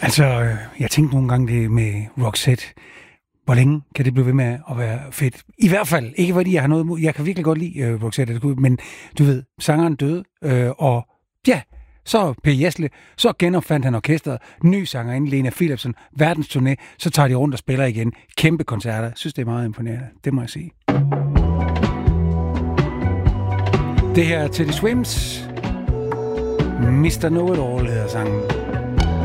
Altså, jeg tænkte nogle gange det med Roxette. Hvor længe kan det blive ved med at være fedt? I hvert fald, ikke fordi jeg har noget imod. Jeg kan virkelig godt lide Roxette, men du ved, sangeren døde, og ja, så P. Jesle, så genopfandt han orkestret, ny sangerinde, Lena Philipsen, verdensturné, så tager de rundt og spiller igen. Kæmpe koncerter. Jeg synes, det er meget imponerende. Det må jeg sige. Det her er Teddy Swims. Mr. Know It All hedder sangen.